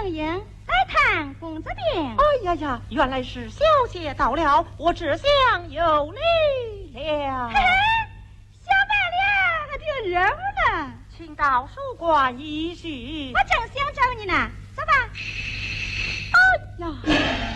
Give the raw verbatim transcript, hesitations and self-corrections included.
相迎，来探公子病。 哎呀呀，原来是小姐到了，我只想有礼了。 嘿嘿，小白脸还挺热乎呢。 请到书馆一叙。 我正想找你呢，走吧。 哎呀。